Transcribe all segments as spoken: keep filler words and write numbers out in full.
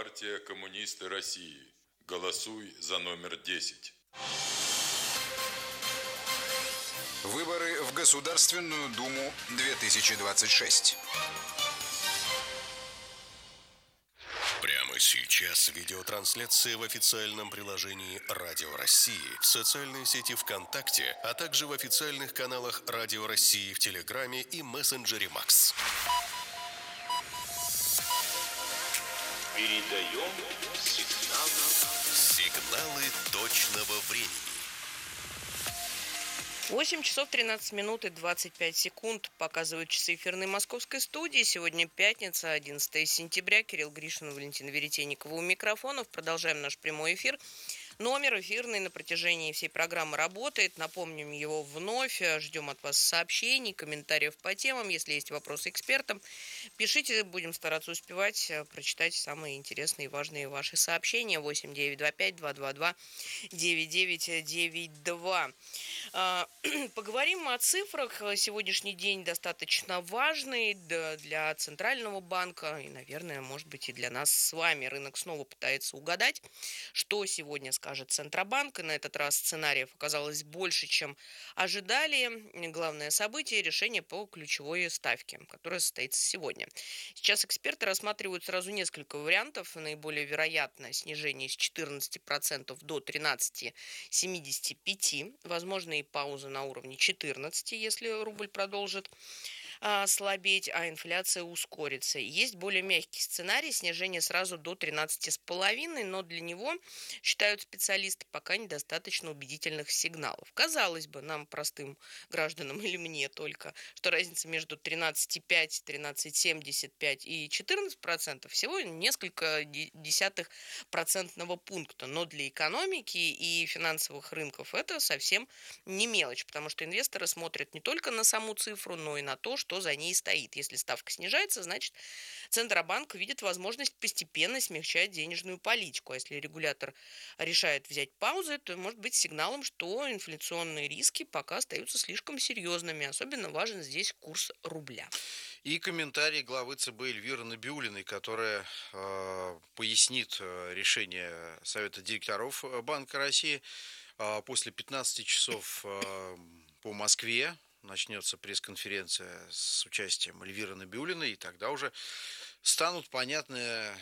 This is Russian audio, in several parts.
партия «Коммунисты России». Голосуй за номер десять. Выборы в Государственную Думу две тысячи двадцать шесть. Прямо сейчас видеотрансляция в официальном приложении Радио России, в социальной сети ВКонтакте, а также в официальных каналах Радио России в Телеграме и мессенджере Макс. Передаем сигналы. Сигналы точного времени. восемь часов тринадцать минут и двадцать пять секунд показывают часы эфирной московской студии. Сегодня пятница, одиннадцатое сентября. Кирилл Гришин, Валентина Веретенникова у микрофонов. Продолжаем наш прямой эфир. Номер эфирный на протяжении всей программы работает. Напомним его вновь. Ждем от вас сообщений, комментариев по темам. Если есть вопросы экспертам, пишите. Будем стараться успевать прочитать самые интересные и важные ваши сообщения. восемь девять два пять два два два девять девять девять два. Поговорим о цифрах. Сегодняшний день достаточно важный для Центрального банка и, наверное, может быть, и для нас с вами. Рынок снова пытается угадать, что сегодня скажет Центробанк. И на этот раз сценариев оказалось больше, чем ожидали. Главное событие – решение по ключевой ставке, которое состоится сегодня. Сейчас эксперты рассматривают сразу несколько вариантов. Наиболее вероятное снижение с четырнадцати процентов до тринадцати целых семидесяти пяти процентов. Возможно, и пауза на уровне четырнадцати, если рубль продолжит а, слабеть, а инфляция ускорится. Есть более мягкий сценарий, снижение сразу до тринадцати целых пяти десятых, но для него, считают специалисты, пока недостаточно убедительных сигналов. Казалось бы, нам, простым гражданам, или мне только, что разница между тринадцать целых пять десятых, тринадцать целых семьдесят пять сотых и четырнадцать процентов всего несколько десятых процентного пункта. Но для экономики и финансовых рынков это совсем не мелочь, потому что инвесторы смотрят не только на саму цифру, но и на то, что за ней стоит. Если ставка снижается, значит, Центробанк видит возможность постепенно смягчать денежную политику. А если регулятор решает взять паузу, то может быть сигналом, что инфляционные риски пока остаются слишком серьезными. Особенно важен здесь курс рубля. И комментарий главы ЦБ Эльвиры Набиуллиной, которая э, пояснит решение Совета директоров Банка России. Э, после пятнадцати часов э, по Москве начнется пресс-конференция с участием Эльвиры Набиуллиной, и тогда уже станут понятны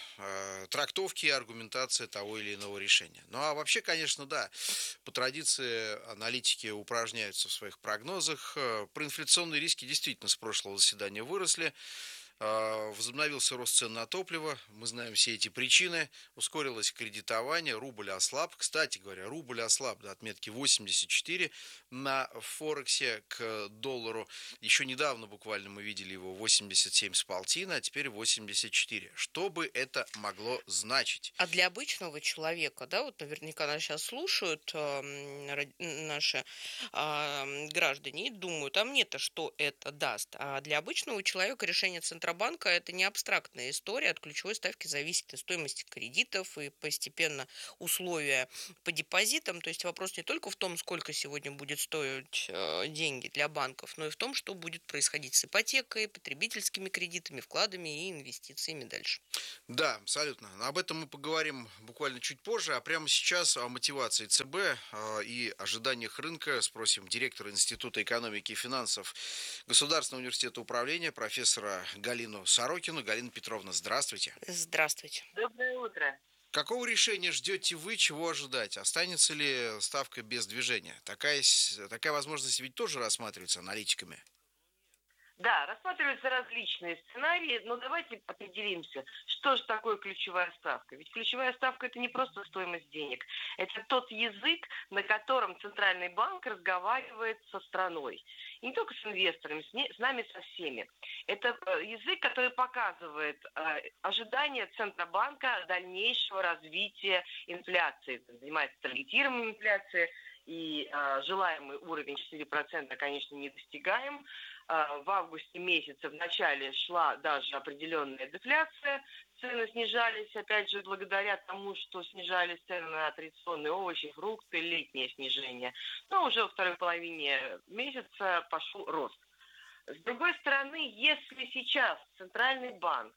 э, трактовки и аргументация того или иного решения. Ну а вообще, конечно, да, по традиции аналитики упражняются в своих прогнозах. Проинфляционные риски действительно с прошлого заседания выросли. Возобновился рост цен на топливо, мы знаем все эти причины, ускорилось кредитование, рубль ослаб. Кстати говоря, рубль ослаб до отметки восемьдесят четыре на Форексе к доллару. Еще недавно буквально мы видели его восемьдесят семь с полтиной, а теперь восемьдесят четыре. Что бы это могло значить? А для обычного человека, да, вот наверняка нас сейчас слушают э, наши э, граждане и думают, а мне-то что это даст? А для обычного человека решение Центробанка Банка это не абстрактная история. От ключевой ставки зависит и стоимость кредитов, и постепенно условия по депозитам. То есть вопрос не только в том, сколько сегодня будет стоить э, деньги для банков, но и в том, что будет происходить с ипотекой, потребительскими кредитами, вкладами и инвестициями дальше. Да, абсолютно. Об этом мы поговорим буквально чуть позже. А прямо сейчас о мотивации ЦБ э, и ожиданиях рынка спросим директора Института экономики и финансов Государственного университета управления профессора Галину Сорокину. Галина Петровна, здравствуйте. Здравствуйте. Доброе утро. Какого решения ждете вы, чего ожидать? Останется ли ставка без движения? Такая, такая возможность ведь тоже рассматривается аналитиками. Да, рассматриваются различные сценарии, но давайте определимся, что же такое ключевая ставка. Ведь ключевая ставка – это не просто стоимость денег, это тот язык, на котором Центральный банк разговаривает со страной. И не только с инвесторами, с, не, с нами со всеми. Это язык, который показывает э, ожидания Центробанка дальнейшего развития инфляции. Занимается таргетированием инфляции, и э, желаемый уровень четыре процента, конечно, не достигаем. Э, в августе месяце в начале шла даже определенная дефляция, цены снижались, опять же, благодаря тому, что снижались цены на традиционные овощи, фрукты, летнее снижение. Но уже во второй половине месяца пошел рост. С другой стороны, если сейчас Центральный банк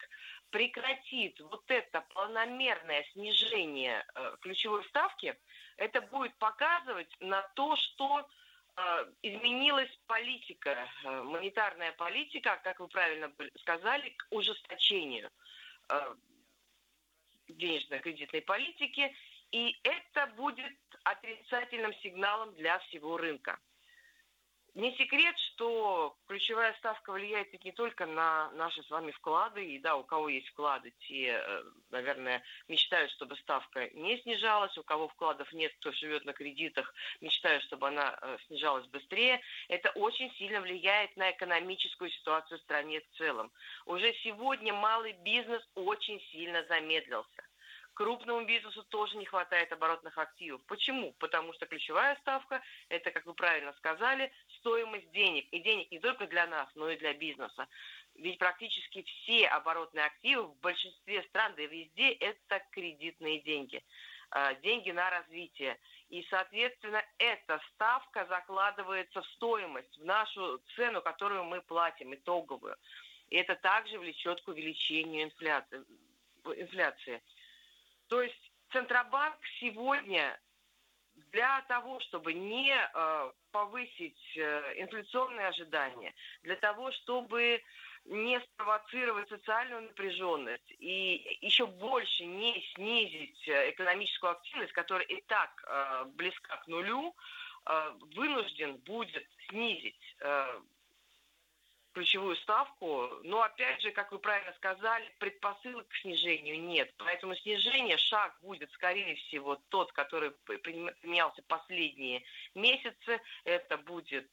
прекратит вот это планомерное снижение э, ключевой ставки, это будет показывать на то, что э, изменилась политика, э, монетарная политика, как вы правильно сказали, к ужесточению э, денежно-кредитной политики, и это будет отрицательным сигналом для всего рынка. Не секрет, что ключевая ставка влияет ведь не только на наши с вами вклады, и да, у кого есть вклады, те, наверное, мечтают, чтобы ставка не снижалась, у кого вкладов нет, кто живет на кредитах, мечтают, чтобы она снижалась быстрее. Это очень сильно влияет на экономическую ситуацию в стране в целом. Уже сегодня малый бизнес очень сильно замедлился. Крупному бизнесу тоже не хватает оборотных активов. Почему? Потому что ключевая ставка – это, как вы правильно сказали, стоимость денег. И денег не только для нас, но и для бизнеса. Ведь практически все оборотные активы в большинстве стран, да и везде, это кредитные деньги. Деньги на развитие. И, соответственно, эта ставка закладывается в стоимость, в нашу цену, которую мы платим, итоговую. И это также влечет к увеличению инфляции. инфляции. То есть Центробанк сегодня для того, чтобы не э, повысить э, инфляционные ожидания, для того, чтобы не спровоцировать социальную напряженность и еще больше не снизить экономическую активность, которая и так э, близка к нулю, э, вынужден будет снизить э, ключевую ставку, но опять же, как вы правильно сказали, предпосылок к снижению нет. Поэтому снижение, шаг будет, скорее всего, тот, который применялся последние месяцы. Это будет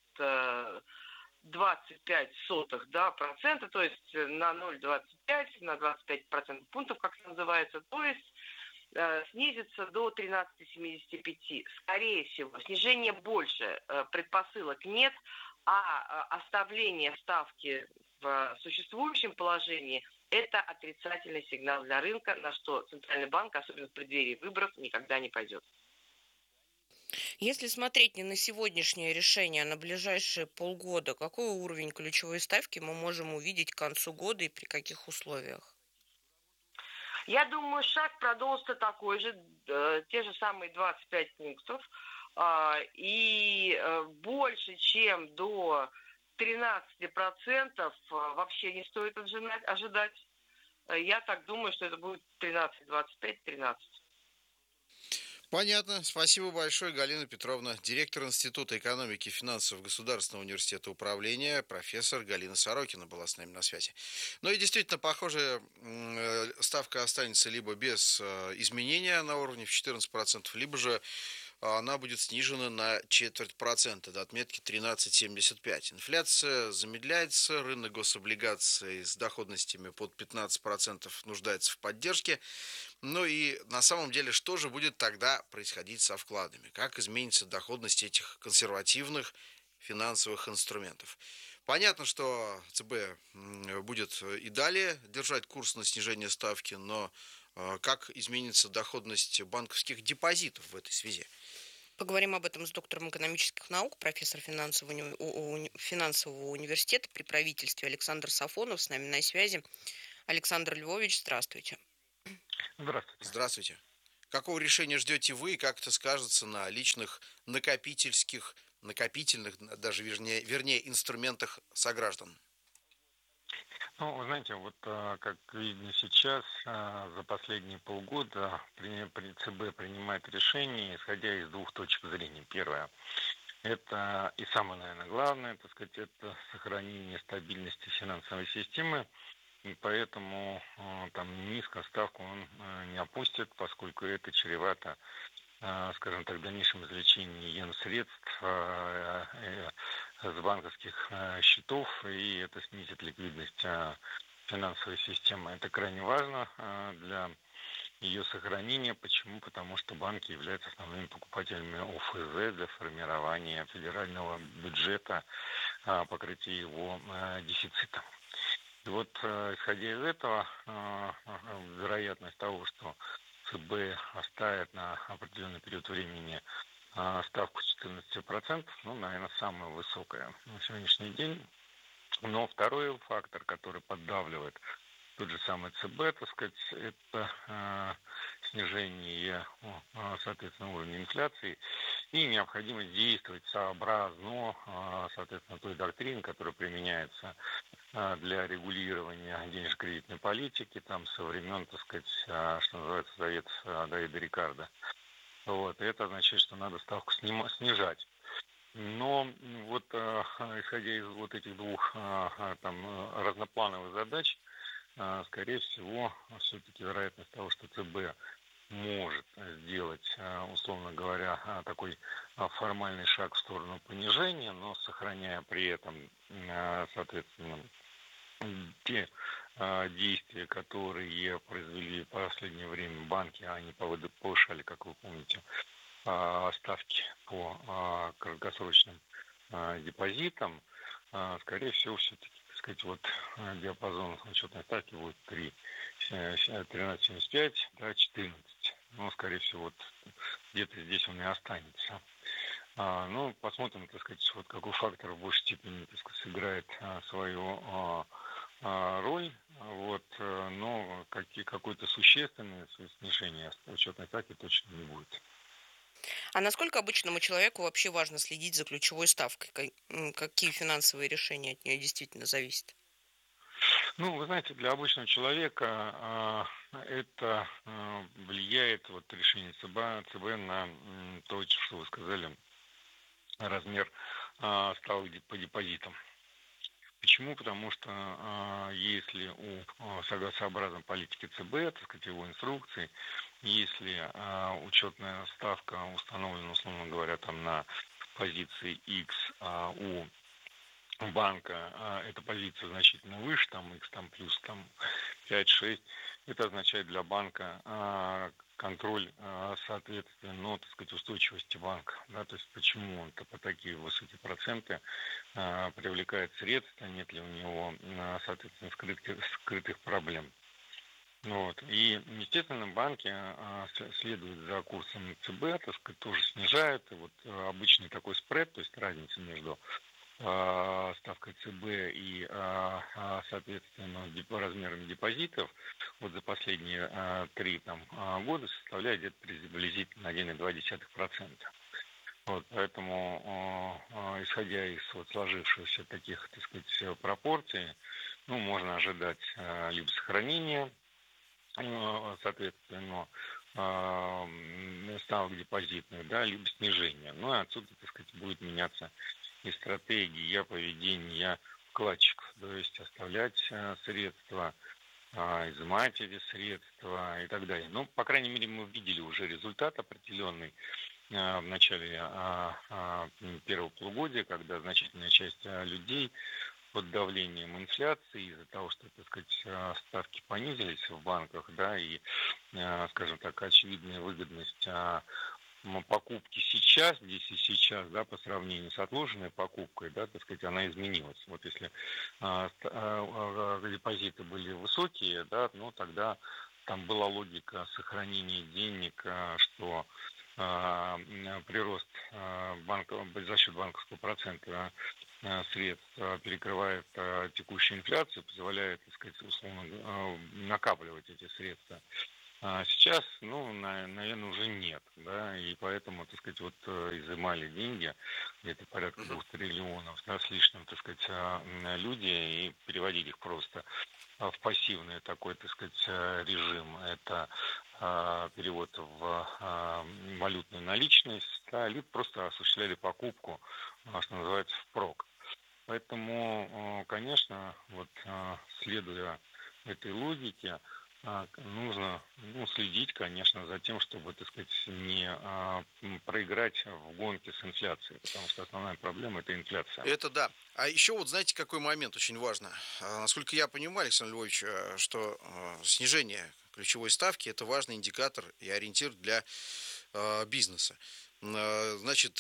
двадцать пять сотых да, процента, то есть на ноль целых двадцать пять сотых, на двадцать пять процентов пунктов, как это называется, то есть э, снизится до тринадцать целых семьдесят пять. Скорее всего, снижение больше, э, предпосылок нет, а оставление ставки в существующем положении – это отрицательный сигнал для рынка, на что Центральный банк, особенно в преддверии выборов, никогда не пойдет. Если смотреть не на сегодняшнее решение, а на ближайшие полгода, какой уровень ключевой ставки мы можем увидеть к концу года и при каких условиях? Я думаю, шаг продолжится такой же, э, те же самые двадцать пять пунктов. И больше, чем до тринадцати процентов вообще не стоит ожидать. Я так думаю, что это будет тринадцать, двадцать пять, тринадцать. Понятно. Спасибо большое, Галина Петровна, директор Института экономики и финансов Государственного университета управления, профессор Галина Сорокина была с нами на связи. Ну и действительно, похоже, ставка останется либо без изменения на уровне в четырнадцать процентов, либо же она будет снижена на четверть процента до отметки тринадцать целых семьдесят пять. Инфляция замедляется, рынок гособлигаций с доходностями под пятнадцать процентов нуждается в поддержке. Ну и на самом деле, что же будет тогда происходить со вкладами? Как изменится доходность этих консервативных финансовых инструментов? Понятно, что ЦБ будет и далее держать курс на снижение ставки, но как изменится доходность банковских депозитов в этой связи? Поговорим об этом с доктором экономических наук, профессор финансового, уни... уни... финансового университета при правительстве Александр Сафонов с нами на связи. Александр Львович, здравствуйте. Здравствуйте. Здравствуйте. Какого решения ждете вы и как это скажется на личных накопительских, накопительных, даже вернее, вернее инструментах сограждан? Ну, вы знаете, вот как видно сейчас, за последние полгода ЦБ принимает решения, исходя из двух точек зрения. Первое, это и самое, наверное, главное, так сказать, это сохранение стабильности финансовой системы, и поэтому там низко ставку он не опустит, поскольку это чревато, скажем так, дальнейшим извлечением иен-средств с банковских счетов, и это снизит ликвидность финансовой системы. Это крайне важно для ее сохранения. Почему? Потому что банки являются основными покупателями ОФЗ для формирования федерального бюджета, покрытия его дефицита. И вот, исходя из этого, вероятность того, что ЦБ оставит на определенный период времени ставку четырнадцать процентов, ну, наверное, самая высокая на сегодняшний день. Но второй фактор, который поддавливает тот же самый ЦБ, так сказать, это э, снижение, э, соответственно, уровня инфляции и необходимость действовать сообразно, э, соответственно, той доктрине, которая применяется э, для регулирования денежно-кредитной политики, там, со времен, так сказать, э, что называется, Совет э, Давида Рикардо. Вот, и это означает, что надо ставку снима, снижать. Но вот, э, исходя из вот этих двух э, там, разноплановых задач, э, скорее всего, все-таки вероятность того, что ЦБ может сделать, э, условно говоря, э, такой э, формальный шаг в сторону понижения, но сохраняя при этом, э, соответственно, те э, действия, которые произвели в последнее время банки, они повышали, как вы помните, э, ставки по э, краткосрочным э, депозитам, э, скорее всего, все-таки, так сказать, вот э, диапазон учетной ставки будет три, тринадцать семьдесят пять, да, четырнадцать. Ну, скорее всего, вот где-то здесь он и останется. А, ну, посмотрим, так сказать, вот какой фактор в большей степени, так сказать, сыграет а, свою а, а, роль. Вот, а, но какие, какое-то существенное снижение учетной ставки точно не будет. А насколько обычному человеку вообще важно следить за ключевой ставкой? Какие финансовые решения от нее действительно зависят? Ну, вы знаете, для обычного человека э, это э, влияет, вот решение ЦБ, ЦБ на э, то, что вы сказали, размер э, ставок по депозитам. Почему? Потому что э, если у э, сообразно политики ЦБ, так сказать, его инструкции, если э, учетная ставка установлена, условно говоря, там на позиции X, а у банка а, эта позиция значительно выше, там X там плюс там пять-шесть, это означает для банка а, контроль, а, соответственно, ну, так сказать, устойчивости банка, да, то есть почему он-то по такие высокие проценты а, привлекает средства, нет ли у него, а, соответственно, скрытых, скрытых проблем. Вот. И, естественно, банки а, следуют за курсом ЦБ, так сказать, тоже снижают, и вот а, обычный такой спред, то есть разница между ставкой ЦБ и, соответственно, размерами депозитов вот за последние три там, года составляет где-то приблизительно один целых два десятых процента. Вот, поэтому, исходя из вот сложившихся таких, так сказать, пропорций, ну, можно ожидать либо сохранения, соответственно, ставок депозитных, да, либо снижения. Ну, и отсюда, так сказать, будет меняться и стратегия поведения вкладчиков, то есть оставлять средства, изымать эти средства и так далее. Ну, по крайней мере, мы видели уже результат определенный в начале первого полугодия, когда значительная часть людей под давлением инфляции из-за того, что, так сказать, ставки понизились в банках, да, и, скажем так, очевидная выгодность покупки сейчас, здесь и сейчас, да, по сравнению с отложенной покупкой, да, так сказать, она изменилась. Вот если а, а, а, депозиты были высокие, да, ну, тогда там была логика сохранения денег, а, что а, прирост а, банка, за счет банковского процента а, средств а, перекрывает а, текущую инфляцию, позволяет, так сказать, условно а, накапливать эти средства. А сейчас, ну, наверное, уже нет, да, и поэтому, так сказать, вот изымали деньги, где-то порядка двух триллионов, да, с лишним, так сказать, люди, и переводили их просто в пассивный такой, так сказать, режим. Это а, перевод в а, валютную наличность, да, либо просто осуществляли покупку, что называется, впрок. Поэтому, конечно, вот следуя этой логике, нужно, ну, следить, конечно, за тем, чтобы, так сказать, не а, проиграть в гонке с инфляцией, потому что основная проблема – это инфляция. Это да. А еще вот знаете, какой момент очень важно. А, насколько я понимаю, Александр Львович, что а, снижение ключевой ставки – это важный индикатор и ориентир для а, бизнеса. А, значит,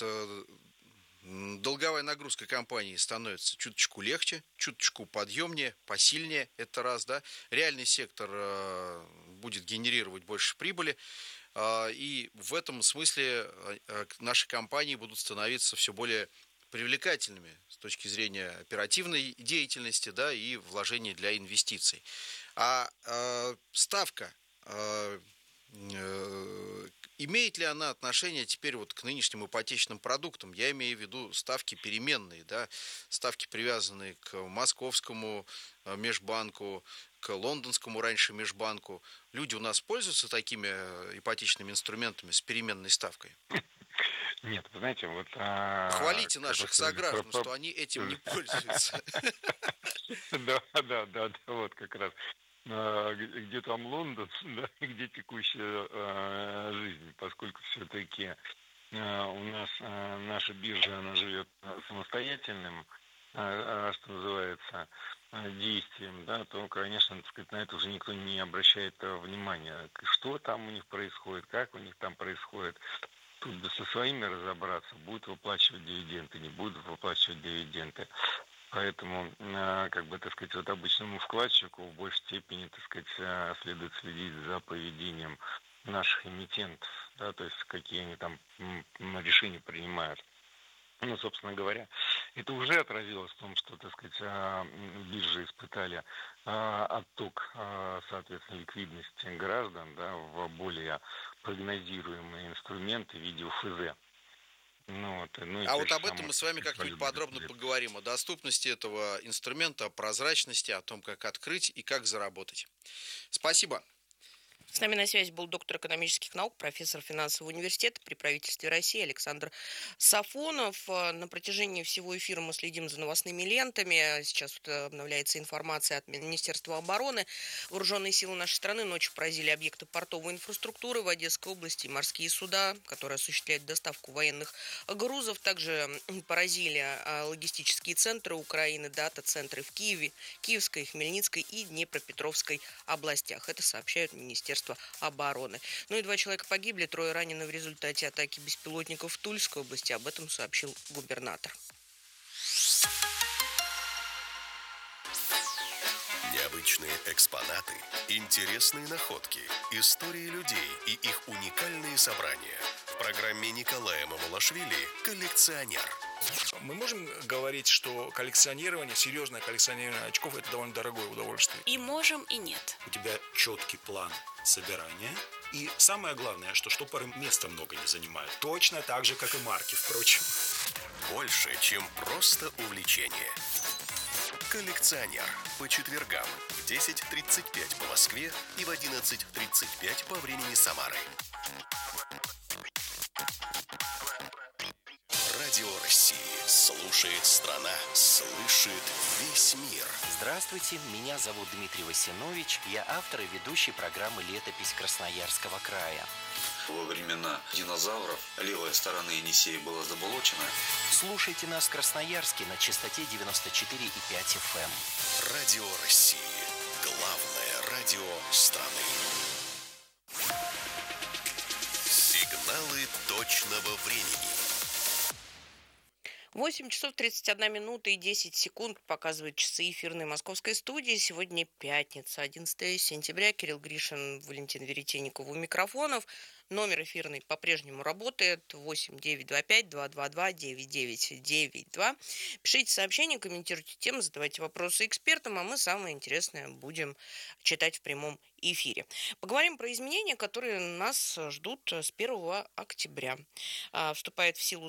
долговая нагрузка компании становится чуточку легче, чуточку подъемнее, посильнее, это раз, да. Реальный сектор э, будет генерировать больше прибыли, э, и в этом смысле э, наши компании будут становиться все более привлекательными с точки зрения оперативной деятельности, да, и вложений для инвестиций. А э, ставка, э, э, имеет ли она отношение теперь вот к нынешним ипотечным продуктам? Я имею в виду ставки переменные, да, ставки, привязанные к московскому э, межбанку, к лондонскому раньше межбанку. Люди у нас пользуются такими э, ипотечными инструментами с переменной ставкой? Нет, вы знаете, вот... а, Хвалите как наших вы сказали, про- сограждан, про- что они этим не пользуются. Да, да, да, да, вот как раз. А, г- Где там Лондон, да, и где текущая а, жизнь, поскольку все-таки у нас а, наша биржа, она живет а, самостоятельным, а, а, что называется, а, действием, да, то, конечно, так сказать, на это уже никто не обращает а, внимания. Что там у них происходит, как у них там происходит. Тут бы со своими разобраться, будут выплачивать дивиденды, не будут выплачивать дивиденды. Поэтому, а, как бы, так сказать, вот обычному вкладчику в большей степени, так сказать, а, следует следить за поведением наших эмитентов, да, то есть какие они там м, м, решения принимают. Ну, собственно говоря, это уже отразилось в том, что, так сказать, а, м, биржи испытали а, отток, а, соответственно, ликвидности граждан, да, в более прогнозируемые инструменты в виде УФЗ. Ну, вот, ну, и А то вот же об этом самое, мы с так вами сказать, как-нибудь валютные подробно резервы. поговорим, о доступности этого инструмента, о прозрачности, о том, как открыть и как заработать. Спасибо. С нами на связи был доктор экономических наук, профессор финансового университета при правительстве России Александр Сафонов. Э, На протяжении всего эфира мы следим за новостными лентами. Сейчас вот э, обновляется информация от Министерства обороны. Вооруженные силы нашей страны ночью поразили объекты портовой инфраструктуры в Одесской области, морские суда, которые осуществляют доставку военных грузов. Также м, поразили э, логистические центры Украины, дата-центры в Киеве, Киевской, Хмельницкой и Днепропетровской областях. Это сообщают Министерство обороны. Ну и два человека погибли, трое ранены в результате атаки беспилотников в Тульской области. Об этом сообщил губернатор. Необычные экспонаты, интересные находки, истории людей и их уникальные собрания. В программе Николая Мамулашвили «Коллекционер». Мы можем говорить, что коллекционирование, серьезное коллекционирование очков – это довольно дорогое удовольствие. И можем, и нет. У тебя четкий план собирания. И самое главное, что штопоры места много не занимают. Точно так же, как и марки, впрочем. Больше, чем просто увлечение. «Коллекционер» по четвергам в десять тридцать пять по Москве и в одиннадцать тридцать пять по времени Самары. Радио России. Слушает страна, слышит весь мир. Здравствуйте, меня зовут Дмитрий Васинович. Я автор и ведущий программы «Летопись Красноярского края». Во времена динозавров левая сторона Енисея была заболочена. Слушайте нас в Красноярске на частоте девяносто четыре и пять эф эм. Радио России. Главное радио страны. Сигналы точного времени. восемь часов тридцать одна минута и десять секунд показывают часы эфирной московской студии. Сегодня пятница, одиннадцатое сентября. Кирилл Гришин, Валентин Веретенников у микрофонов. Номер эфирный по-прежнему работает. восемь девятьсот двадцать пять двести двадцать два девяносто девять девяносто два. Пишите сообщения, комментируйте темы, задавайте вопросы экспертам, а мы самое интересное будем читать в прямом эфире. Поговорим про изменения, которые нас ждут с первого октября. Вступает в силу